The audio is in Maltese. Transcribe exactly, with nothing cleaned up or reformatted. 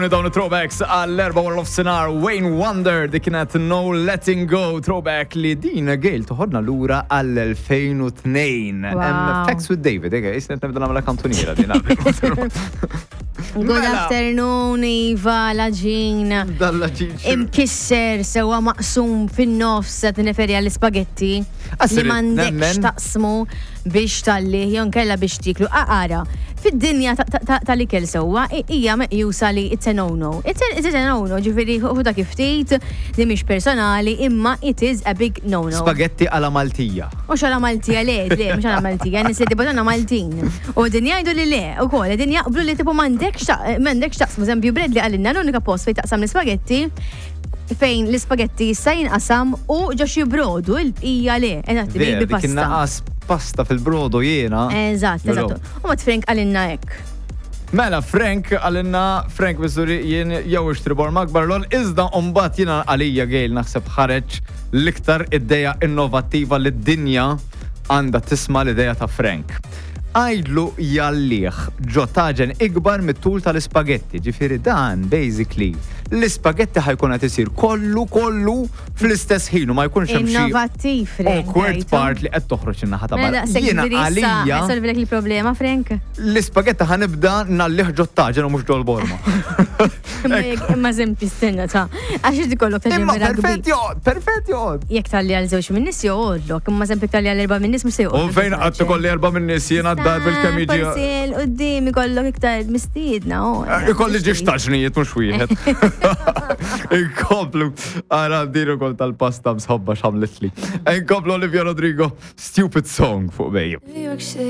Dawn throwbacks għall-erba wara l-offsenar Wayne Wonder dik kienet No Letting Go throwback li din Gail toħodna lura għall-elfejn u tnejn. Wow. Facts with David, ega, jisnet nibda namela kantoniera din. Good afternoon, Iva, laġin. Dalla ġin. Imkisser sewa maqsum fin-nofs qed niferi għall-ispagetti li m'għandekx taqsmu biex talli jew nkella biex tiklu. Aqara, fid-dinja tal-ikel sewwa hija meqjusa li it's a no-no. It's a no-no, ġifieri ħuda kif tgħid li mhix personali imma it is a big no-no. Spagetti alla Maltija. Mhux alla Maltija le, le, mhux alla Maltija, nies li tibgħu Maltin. U din jgħidu li le, ukoll din jaqblu li tipo m'għandekx m'għandekx taqsmu eżempju bread li għalilna l-unika post fejn taqsam l-ispagetti fejn l-ispagetti jista' jinqasam u ġox jibrodu il-bqija le, eżatt bi pasta. Kien naqas pasta fil-brodo jiena. Eżatt, eżatt. U ma Frank għalilna hekk. Mela, Frank għalilna, Frank Missouri jien jew ixtri borma akbar lol, iżda mbagħad jiena għalija Gail naħseb ħareġ l-iktar idea innovattiva li d-dinja għandha tisma' l-idea ta' Frank. Għajdlu jallieħ ġo taġen ikbar mit-tul tal-ispagetti, ġifieri dan, basically, l-ispagetti ħajkun qed isir kollu kollu fl-istess ħin u ma jkunx hemm xi innovattiv, Frank. awkward part li qed toħroġ in-naħa ta' barra. Jiena għalija solvilek il-problema, Frank. L-ispagetti ħanibda nallieħ ġo taġen u mhux ġol borma. Imma żempi stenna ta' għax irid ikollok taġen Imma perfett joqgħod, perfett joqgħod. Jekk talli għal żewġ min-nies joqgħodlok, imma żempi talli għal erba' min-nies mhux se joqgħod. U fejn qatt ikolli erba' min-nies jiena dar bil-kemiġi. Parsil, qudiem ikollok iktar mistiedna. Ikolli ġiex taġnijiet mhux wieħed. Inkomplu, għara diru kol tal-pasta msħobba xamlet li. Inkomplu Olivia Rodrigo, Stupid Song fuq bejju.